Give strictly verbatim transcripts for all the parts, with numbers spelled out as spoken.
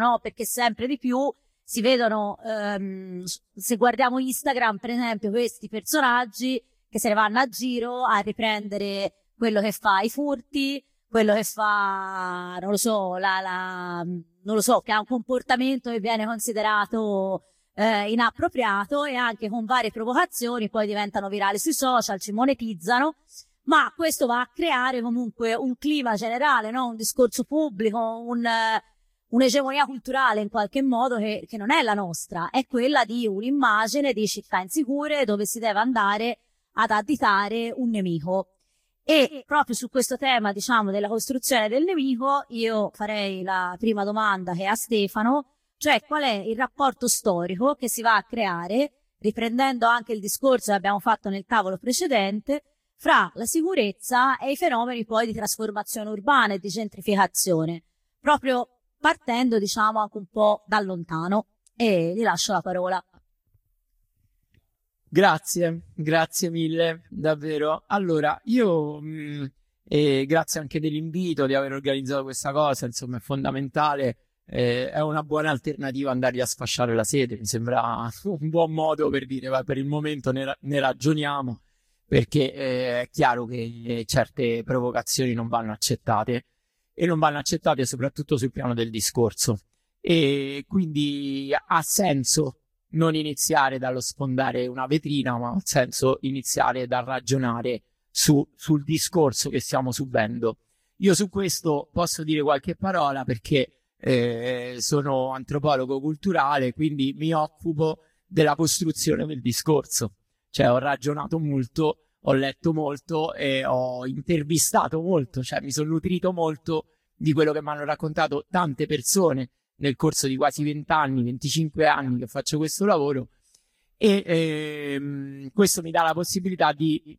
no? Perché sempre di più si vedono, ehm, se guardiamo Instagram, per esempio, questi personaggi che se ne vanno a giro a riprendere quello che fa i furti, quello che fa, non lo so, la, la, non lo so, che ha un comportamento che viene considerato eh, inappropriato, e anche con varie provocazioni poi diventano virali sui social, ci monetizzano, ma questo va a creare comunque un clima generale, no? Un discorso pubblico, un... un'egemonia culturale in qualche modo che, che non è la nostra, è quella di un'immagine di città insicure dove si deve andare ad additare un nemico. E proprio su questo tema, diciamo, della costruzione del nemico, io farei la prima domanda che è a Stefano, cioè qual è il rapporto storico che si va a creare, riprendendo anche il discorso che abbiamo fatto nel tavolo precedente, fra la sicurezza e i fenomeni poi di trasformazione urbana e di gentrificazione, proprio partendo, diciamo, anche un po' da lontano. E gli lascio la parola. Grazie, grazie mille, davvero. Allora, io, mh, e grazie anche dell'invito, di aver organizzato questa cosa, insomma, è fondamentale, eh, è una buona alternativa andargli a sfasciare la sede, mi sembra un buon modo per dire, va, per il momento ne, ne ragioniamo, perché eh, è chiaro che certe provocazioni non vanno accettate, e non vanno accettate soprattutto sul piano del discorso, e quindi ha senso non iniziare dallo sfondare una vetrina, ma ha senso iniziare da ragionare su, sul discorso che stiamo subendo. Io su questo posso dire qualche parola perché eh, sono antropologo culturale, quindi mi occupo della costruzione del discorso, cioè ho ragionato molto, ho letto molto e ho intervistato molto, cioè mi sono nutrito molto di quello che mi hanno raccontato tante persone nel corso di quasi vent'anni, venticinque anni che faccio questo lavoro, e ehm, questo mi dà la possibilità di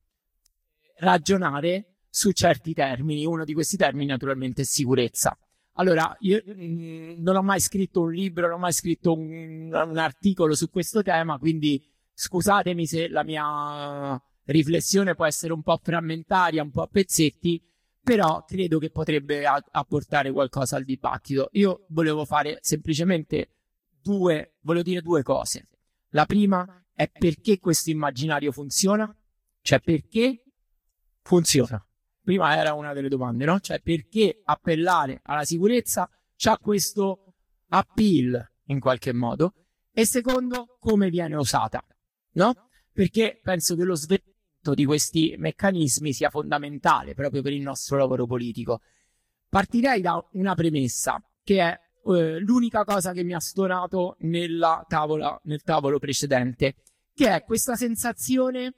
ragionare su certi termini. Uno di questi termini naturalmente è sicurezza. Allora, io mh, non ho mai scritto un libro, non ho mai scritto un, un articolo su questo tema, quindi scusatemi se la mia riflessione può essere un po' frammentaria, un po' a pezzetti, però credo che potrebbe a- apportare qualcosa al dibattito. Io volevo fare semplicemente due, volevo dire due cose. La prima è perché questo immaginario funziona, cioè perché funziona. Prima era una delle domande, no? Cioè perché appellare alla sicurezza c'ha questo appeal in qualche modo, e secondo, come viene usata, no? Perché penso che lo sveltimento di questi meccanismi sia fondamentale proprio per il nostro lavoro politico. Partirei da una premessa che è eh, l'unica cosa che mi ha stonato nella tavola, nel tavolo precedente, che è questa sensazione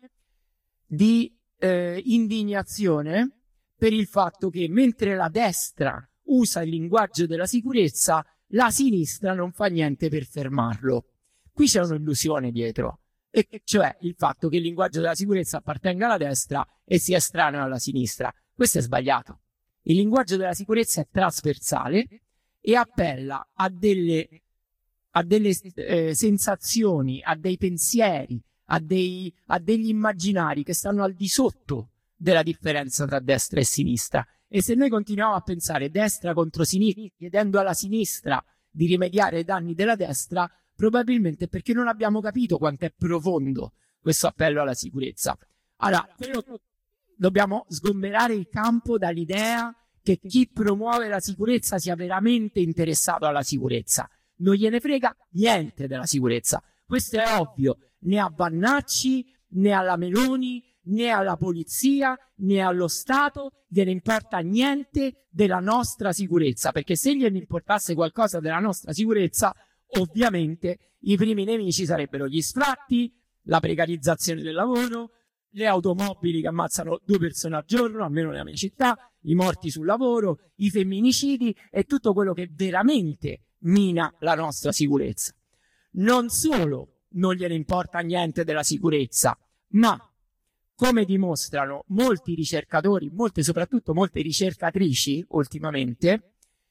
di eh, indignazione per il fatto che mentre la destra usa il linguaggio della sicurezza, la sinistra non fa niente per fermarlo. Qui c'è un'illusione dietro, e cioè il fatto che il linguaggio della sicurezza appartenga alla destra e sia estraneo alla sinistra. Questo è sbagliato. Il linguaggio della sicurezza è trasversale e appella a delle, a delle eh, sensazioni, a dei pensieri, a, dei, a degli immaginari che stanno al di sotto della differenza tra destra e sinistra. E se noi continuiamo a pensare destra contro sinistra, chiedendo alla sinistra di rimediare ai danni della destra, probabilmente perché non abbiamo capito quanto è profondo questo appello alla sicurezza. Allora, dobbiamo sgomberare il campo dall'idea che chi promuove la sicurezza sia veramente interessato alla sicurezza. Non gliene frega niente della sicurezza. Questo è ovvio, né a Vannacci, né alla Meloni, né alla polizia, né allo Stato gliene importa niente della nostra sicurezza, perché se gliene importasse qualcosa della nostra sicurezza, ovviamente i primi nemici sarebbero gli sfratti, la precarizzazione del lavoro, le automobili che ammazzano due persone al giorno, almeno nella mia città, i morti sul lavoro, i femminicidi e tutto quello che veramente mina la nostra sicurezza. Non solo non gliene importa niente della sicurezza, ma come dimostrano molti ricercatori, molte soprattutto molte ricercatrici ultimamente,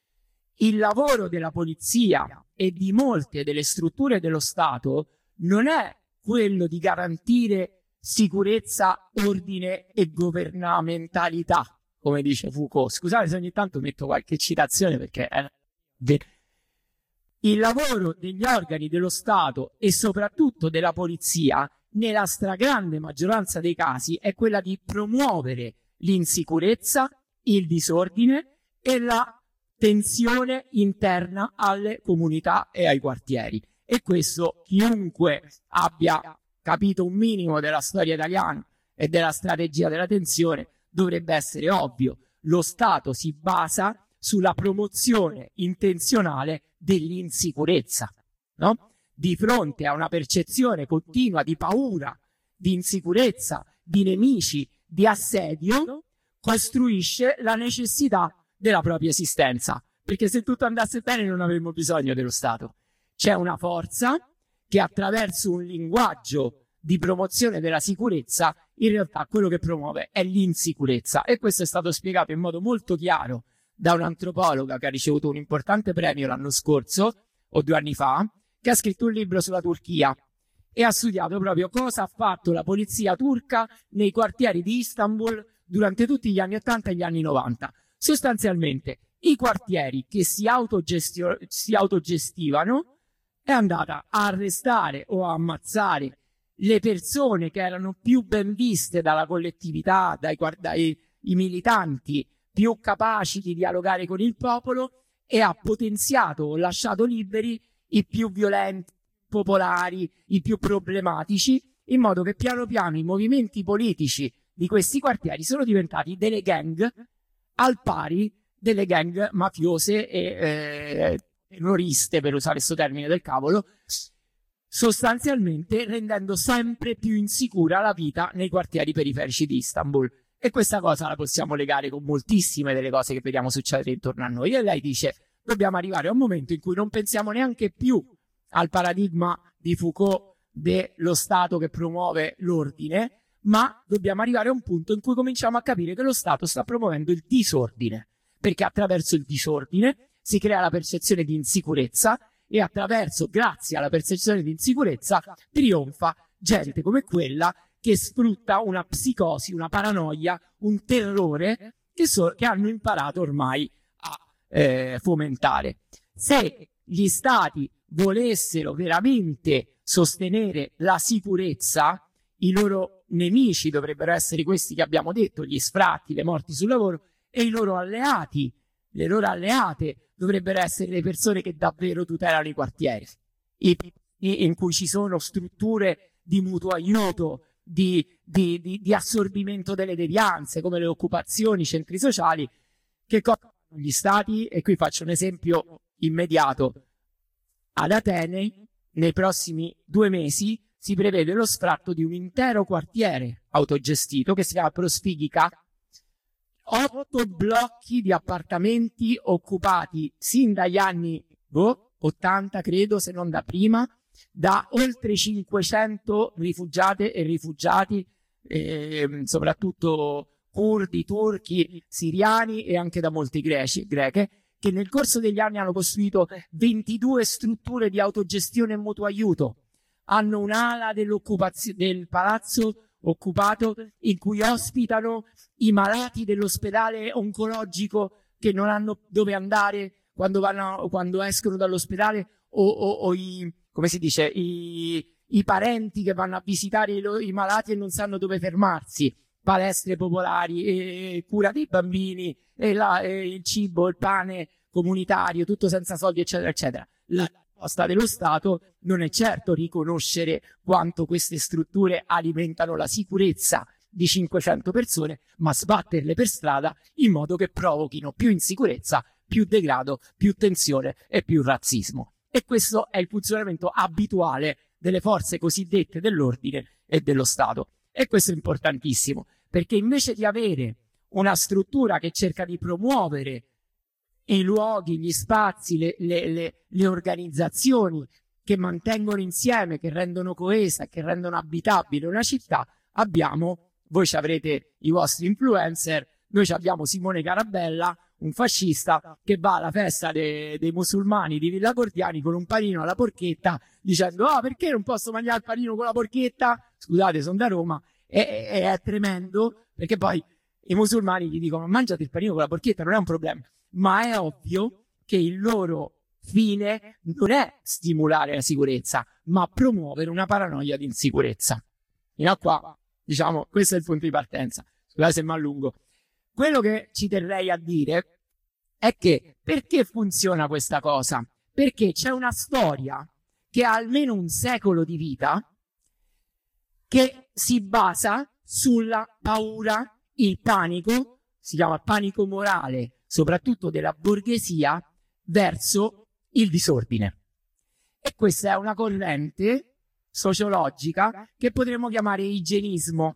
il lavoro della polizia e di molte delle strutture dello Stato non è quello di garantire sicurezza, ordine e governamentalità, come dice Foucault. Scusate se ogni tanto metto qualche citazione perché è... Il lavoro degli organi dello Stato e soprattutto della polizia, nella stragrande maggioranza dei casi, è quella di promuovere l'insicurezza, il disordine e la tensione interna alle comunità e ai quartieri. E questo chiunque abbia capito un minimo della storia italiana e della strategia della tensione dovrebbe essere ovvio. Lo Stato si basa sulla promozione intenzionale dell'insicurezza, no? Di fronte a una percezione continua di paura, di insicurezza, di nemici, di assedio, costruisce la necessità della propria esistenza, perché se tutto andasse bene non avremmo bisogno dello Stato. C'è una forza che attraverso un linguaggio di promozione della sicurezza in realtà quello che promuove è l'insicurezza, e questo è stato spiegato in modo molto chiaro da un'antropologa che ha ricevuto un importante premio l'anno scorso o due anni fa, che ha scritto un libro sulla Turchia e ha studiato proprio cosa ha fatto la polizia turca nei quartieri di Istanbul durante tutti gli anni ottanta e gli anni novanta. Sostanzialmente i quartieri che si, autogestio- si autogestivano è andata a arrestare o a ammazzare le persone che erano più ben viste dalla collettività, dai, dai i militanti più capaci di dialogare con il popolo, e ha potenziato o lasciato liberi i più violenti, popolari, i più problematici, in modo che piano piano i movimenti politici di questi quartieri sono diventati delle gang al pari delle gang mafiose e eh, terroriste, per usare questo termine del cavolo, sostanzialmente rendendo sempre più insicura la vita nei quartieri periferici di Istanbul. E questa cosa la possiamo legare con moltissime delle cose che vediamo succedere intorno a noi. E lei dice: dobbiamo arrivare a un momento in cui non pensiamo neanche più al paradigma di Foucault dello Stato che promuove l'ordine, ma dobbiamo arrivare a un punto in cui cominciamo a capire che lo Stato sta promuovendo il disordine, perché attraverso il disordine si crea la percezione di insicurezza, e attraverso, grazie alla percezione di insicurezza, trionfa gente come quella che sfrutta una psicosi, una paranoia, un terrore che, so, che hanno imparato ormai a eh, fomentare. Se gli stati volessero veramente sostenere la sicurezza, i loro nemici dovrebbero essere questi che abbiamo detto, gli sfratti, le morti sul lavoro, e i loro alleati, le loro alleate dovrebbero essere le persone che davvero tutelano i quartieri, i, i, in cui ci sono strutture di mutuo aiuto, di, di, di, di assorbimento delle devianze, come le occupazioni, i centri sociali. Che cosa fanno gli stati? E qui faccio un esempio immediato. Ad Atene, nei prossimi due mesi, si prevede lo sfratto di un intero quartiere autogestito che si chiama Prosfigica. Otto blocchi di appartamenti occupati sin dagli anni boh, ottanta, credo, se non da prima, da oltre cinquecento rifugiate e rifugiati, eh, soprattutto curdi, turchi, siriani e anche da molti greci, greche, che nel corso degli anni hanno costruito ventidue strutture di autogestione e mutuo aiuto. Hanno un'ala dell'occupazio- del palazzo occupato in cui ospitano i malati dell'ospedale oncologico che non hanno dove andare quando, vanno, quando escono dall'ospedale, o, o, o i, come si dice, i, i parenti che vanno a visitare i, i malati e non sanno dove fermarsi. Palestre popolari, e cura dei bambini, e, la, e il cibo, il pane comunitario, tutto senza soldi, eccetera, eccetera. La risposta dello Stato non è certo riconoscere quanto queste strutture alimentano la sicurezza di cinquecento persone, ma sbatterle per strada in modo che provochino più insicurezza, più degrado, più tensione e più razzismo. E questo è il funzionamento abituale delle forze cosiddette dell'ordine e dello Stato. E questo è importantissimo, perché invece di avere una struttura che cerca di promuovere i luoghi, gli spazi, le, le, le, le organizzazioni che mantengono insieme, che rendono coesa, che rendono abitabile una città, abbiamo, voi ci avrete i vostri influencer, noi abbiamo Simone Carabella, un fascista che va alla festa de, dei musulmani di Villa Gordiani con un panino alla porchetta, dicendo: ah, perché non posso mangiare il panino con la porchetta? Scusate, sono da Roma. E, e è tremendo, perché poi i musulmani gli dicono: mangiate il panino con la porchetta, non è un problema. Ma è ovvio che il loro fine non è stimolare la sicurezza, ma promuovere una paranoia di insicurezza. Fino a qua, diciamo, questo è il punto di partenza. Scusate se mi allungo. Quello che ci terrei a dire è che perché funziona questa cosa? Perché c'è una storia che ha almeno un secolo di vita che si basa sulla paura, il panico, si chiama panico morale, soprattutto della borghesia, verso il disordine. E questa è una corrente sociologica che potremmo chiamare igienismo.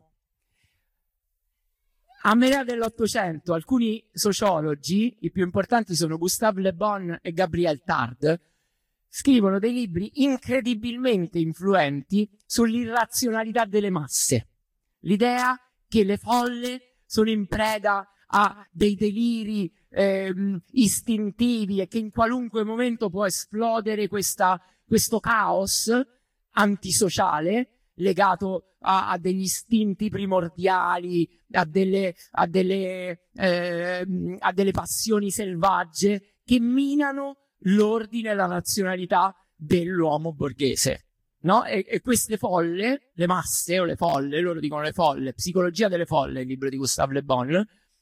A metà dell'Ottocento alcuni sociologi, i più importanti sono Gustave Le Bon e Gabriel Tarde, scrivono dei libri incredibilmente influenti sull'irrazionalità delle masse. L'idea che le folle sono in preda a dei deliri ehm, istintivi e che in qualunque momento può esplodere questa, questo caos antisociale legato a, a degli istinti primordiali, a delle, a delle, eh, a delle passioni selvagge che minano l'ordine e la razionalità dell'uomo borghese. No? E, e queste folle, le masse o le folle, loro dicono le folle, Psicologia delle folle, il libro di Gustave Le Bon,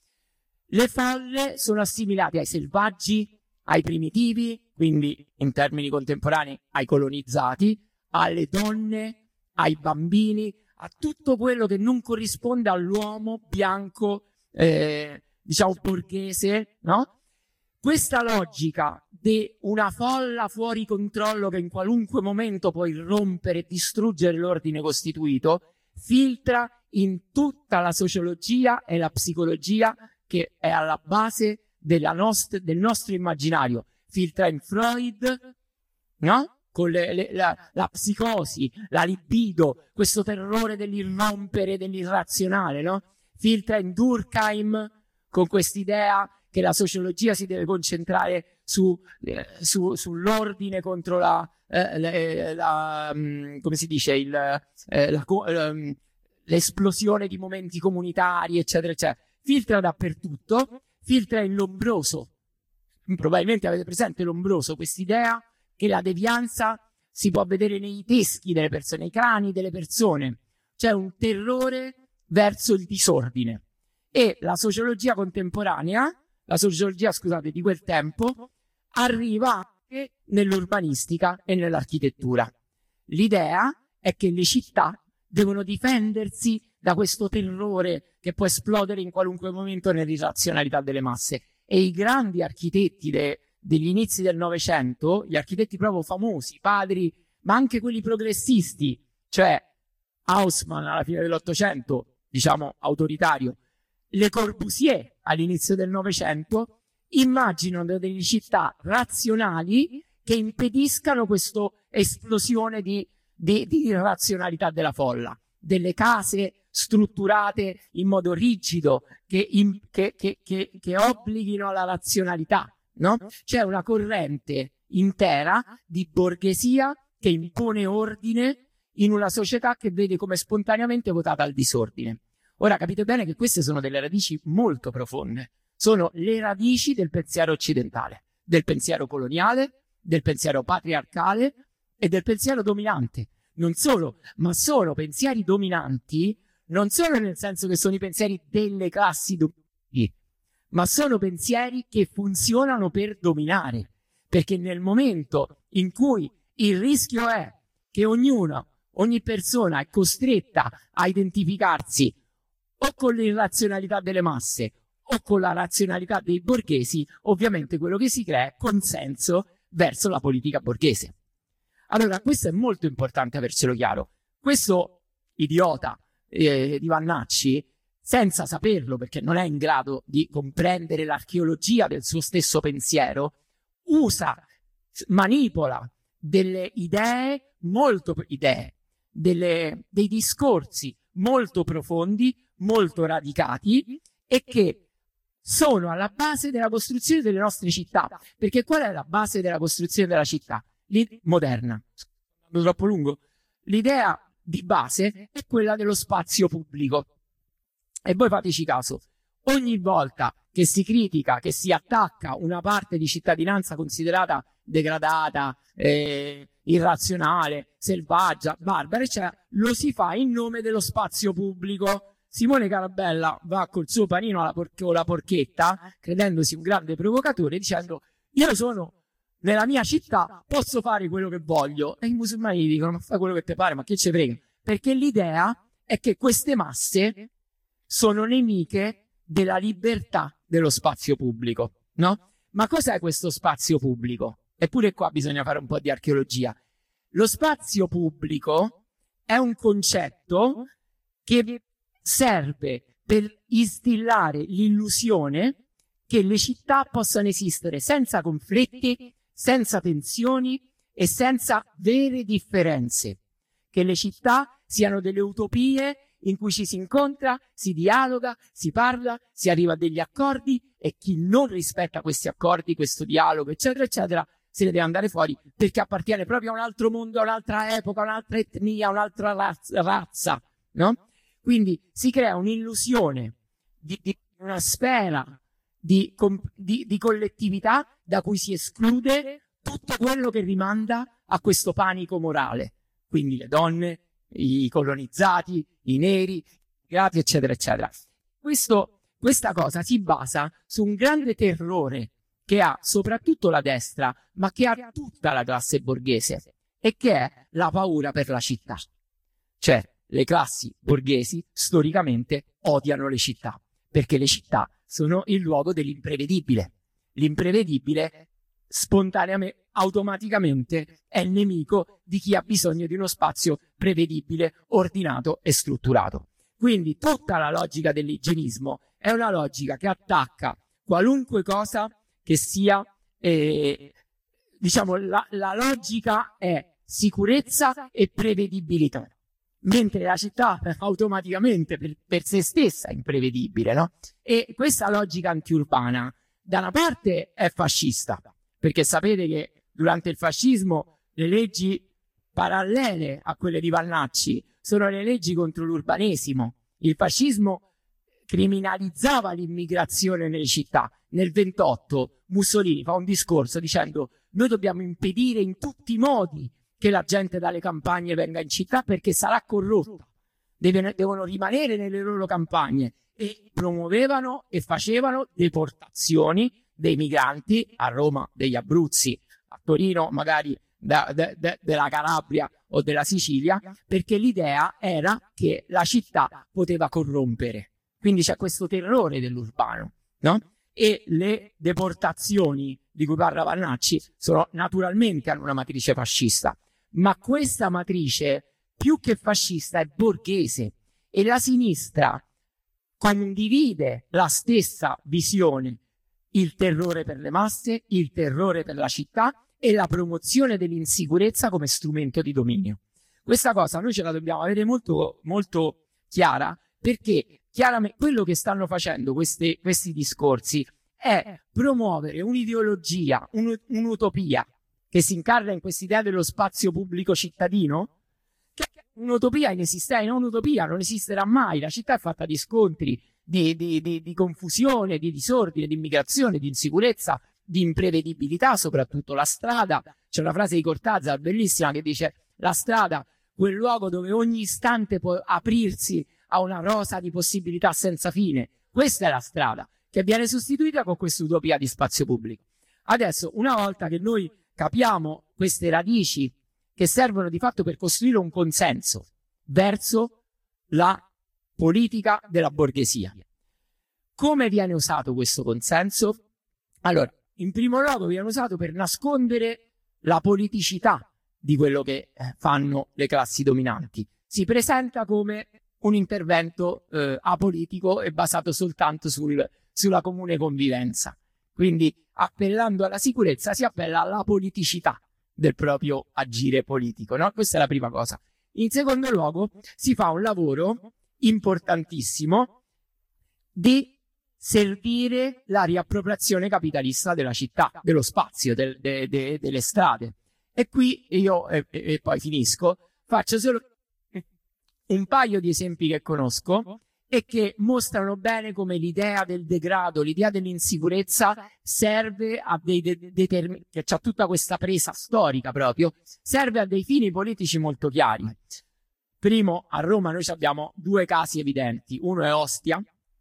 le folle sono assimilate ai selvaggi, ai primitivi, quindi in termini contemporanei ai colonizzati, alle donne, ai bambini, a tutto quello che non corrisponde all'uomo bianco, eh, diciamo borghese, no? Questa logica di una folla fuori controllo che in qualunque momento può irrompere e distruggere l'ordine costituito, filtra in tutta la sociologia e la psicologia che è alla base della nost- del nostro immaginario. Filtra in Freud, no? Con le, le, la, la psicosi, la libido, questo terrore dell'irrompere, dell'irrazionale, no? Filtra in Durkheim con quest'idea che la sociologia si deve concentrare su, eh, su, sull'ordine contro la, eh, la, la um, come si dice, il, eh, la, um, l'esplosione di momenti comunitari, eccetera, eccetera. Filtra dappertutto, filtra in Lombroso. Probabilmente avete presente Lombroso, quest'idea che la devianza si può vedere nei teschi delle persone, nei crani delle persone. C'è un terrore verso il disordine. E la sociologia contemporanea, la sociologia, scusate, di quel tempo, arriva anche nell'urbanistica e nell'architettura. L'idea è che le città devono difendersi da questo terrore che può esplodere in qualunque momento nell'irrazionalità delle masse. E i grandi architetti de, degli inizi del Novecento, gli architetti proprio famosi, padri, ma anche quelli progressisti, cioè Haussmann alla fine dell'Ottocento, diciamo autoritario, Le Corbusier all'inizio del Novecento, immaginano delle città razionali che impediscano questa esplosione di, di, di irrazionalità della folla, delle case strutturate in modo rigido che, in, che, che, che, che obblighino alla razionalità, no? C'è una corrente intera di borghesia che impone ordine in una società che vede come spontaneamente votata al disordine. Ora capite bene che queste sono delle radici molto profonde, sono le radici del pensiero occidentale, del pensiero coloniale, del pensiero patriarcale e del pensiero dominante. Non solo, ma sono pensieri dominanti, non solo nel senso che sono i pensieri delle classi dominanti, ma sono pensieri che funzionano per dominare, perché nel momento in cui il rischio è che ognuno, ogni persona è costretta a identificarsi o con l'irrazionalità delle masse o con la razionalità dei borghesi, ovviamente quello che si crea è consenso verso la politica borghese. Allora, questo è molto importante avercelo chiaro. Questo idiota eh, di Vannacci, senza saperlo perché non è in grado di comprendere l'archeologia del suo stesso pensiero, usa, manipola delle idee, molto idee, delle, dei discorsi molto profondi, molto radicati e che sono alla base della costruzione delle nostre città. Perché qual è la base della costruzione della città? L'idea moderna. È troppo lungo. L'idea di base è quella dello spazio pubblico. E voi fateci caso. ogni volta che si critica, che si attacca una parte di cittadinanza considerata degradata, eh, irrazionale, selvaggia, barbara, eccetera, lo si fa in nome dello spazio pubblico. Simone Carabella va col suo panino alla por- con la porchetta, credendosi un grande provocatore, dicendo: io sono nella mia città, posso fare quello che voglio. E i musulmani gli dicono: ma fai quello che ti pare, ma che ci frega? Perché l'idea è che queste masse sono nemiche della libertà dello spazio pubblico, no? Ma cos'è questo spazio pubblico? Eppure qua bisogna fare un po' di archeologia. Lo spazio pubblico è un concetto che serve per instillare l'illusione che le città possano esistere senza conflitti, senza tensioni e senza vere differenze. Che le città siano delle utopie in cui ci si incontra, si dialoga, si parla, si arriva a degli accordi e chi non rispetta questi accordi, questo dialogo, eccetera, eccetera, se ne deve andare fuori perché appartiene proprio a un altro mondo, a un'altra epoca, a un'altra etnia, a un'altra razza, razza, no? Quindi si crea un'illusione di, di una sfera di, di, di collettività da cui si esclude tutto quello che rimanda a questo panico morale. Quindi le donne, i colonizzati, i neri, i immigrati, eccetera, eccetera. Questo, questa cosa si basa su un grande terrore che ha soprattutto la destra, ma che ha tutta la classe borghese, e che è la paura per la città. Cioè, le classi borghesi storicamente odiano le città, perché le città sono il luogo dell'imprevedibile. L'imprevedibile spontaneamente, automaticamente è il nemico di chi ha bisogno di uno spazio prevedibile, ordinato e strutturato. Quindi tutta la logica dell'igienismo è una logica che attacca qualunque cosa che sia, eh, diciamo, la, la logica è sicurezza e prevedibilità, mentre la città automaticamente per, per se stessa è imprevedibile, no? E questa logica antiurbana da una parte è fascista, perché sapete che durante il fascismo le leggi parallele a quelle di Vannacci sono le leggi contro l'urbanesimo. Il fascismo criminalizzava l'immigrazione nelle città. Nel ventotto Mussolini fa un discorso dicendo: noi dobbiamo impedire in tutti i modi che la gente dalle campagne venga in città perché sarà corrotta, Deve, devono rimanere nelle loro campagne, e promuovevano e facevano deportazioni dei migranti a Roma, degli Abruzzi, a Torino magari da, da, da, della Calabria o della Sicilia, perché l'idea era che la città poteva corrompere. Quindi c'è questo terrore dell'urbano, no? E le deportazioni di cui parla Vannacci sono naturalmente hanno una matrice fascista, ma questa matrice più che fascista è borghese, e la sinistra condivide la stessa visione: il terrore per le masse, il terrore per la città e la promozione dell'insicurezza come strumento di dominio. Questa cosa noi ce la dobbiamo avere molto, molto chiara, perché chiaramente quello che stanno facendo questi, questi discorsi è promuovere un'ideologia, un, un'utopia che si incarna in quest'idea dello spazio pubblico cittadino, che è un'utopia inesistente, non un'utopia, non esisterà mai. La città è fatta di scontri, di, di, di, di confusione, di disordine, di immigrazione, di insicurezza, di imprevedibilità, soprattutto la strada. C'è una frase di Cortázar bellissima che dice: la strada, quel luogo dove ogni istante può aprirsi a una rosa di possibilità senza fine. Questa è la strada, che viene sostituita con questa utopia di spazio pubblico. Adesso, una volta che noi capiamo queste radici che servono di fatto per costruire un consenso verso la politica della borghesia, come viene usato questo consenso? Allora, in primo luogo viene usato per nascondere la politicità di quello che fanno le classi dominanti. Si presenta come un intervento eh, apolitico e basato soltanto sul, sulla comune convivenza. Quindi, appellando alla sicurezza, si appella alla politicità del proprio agire politico, no? Questa è la prima cosa. In secondo luogo, si fa un lavoro importantissimo di servire la riappropriazione capitalista della città, dello spazio, del, de, de, delle strade. E qui io, e, e poi finisco, faccio solo un paio di esempi che conosco e che mostrano bene come l'idea del degrado, l'idea dell'insicurezza serve a dei determinati, che c'ha tutta questa presa storica proprio, serve a dei fini politici molto chiari. Primo, a Roma noi abbiamo due casi evidenti. Uno è Ostia,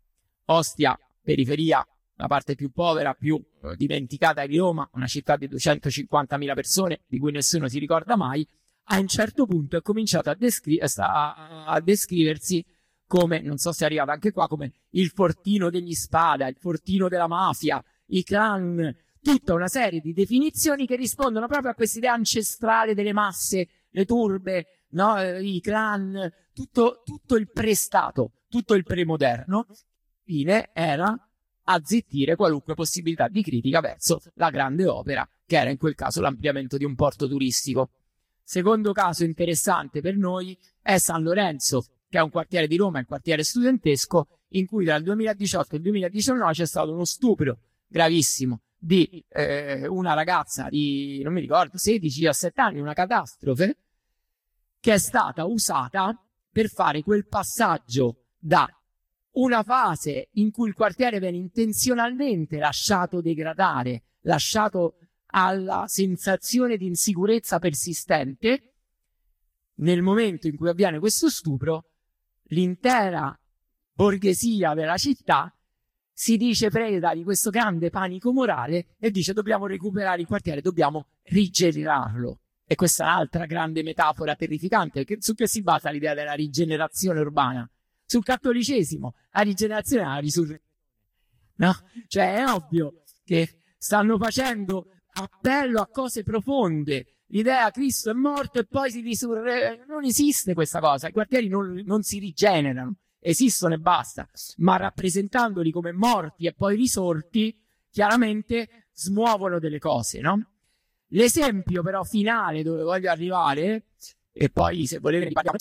Ostia, periferia, la parte più povera, più eh, dimenticata di Roma, una città di duecentocinquantamila persone, di cui nessuno si ricorda mai, a un certo punto è cominciato a, descri- a, a descriversi come, non so se è arrivato anche qua, come il fortino degli Spada, il fortino della mafia, i clan, tutta una serie di definizioni che rispondono proprio a questa idea ancestrale delle masse, le turbe, no? I clan, tutto, tutto il prestato, tutto il premoderno. Fine era azzittire qualunque possibilità di critica verso la grande opera, che era in quel caso l'ampliamento di un porto turistico. Secondo caso interessante per noi è San Lorenzo, che è un quartiere di Roma, un quartiere studentesco, in cui tra il duemiladiciotto e il duemiladiciannove c'è stato uno stupro gravissimo di eh, una ragazza di, non mi ricordo, sedici diciassette anni, una catastrofe, che è stata usata per fare quel passaggio da una fase in cui il quartiere viene intenzionalmente lasciato degradare, lasciato alla sensazione di insicurezza persistente. Nel momento in cui avviene questo stupro, l'intera borghesia della città si dice preda di questo grande panico morale e dice: dobbiamo recuperare il quartiere, dobbiamo rigenerarlo. E questa è un'altra grande metafora terrificante, che, su che si basa l'idea della rigenerazione urbana? Sul cattolicesimo. La rigenerazione è la risurrezione, no? Cioè è ovvio che stanno facendo appello a cose profonde. L'idea Cristo è morto e poi si risurre. Non esiste questa cosa. I quartieri non, non si rigenerano, esistono e basta. Ma rappresentandoli come morti e poi risorti, chiaramente smuovono delle cose, no? L'esempio però finale dove voglio arrivare, e poi se volete ne parliamo,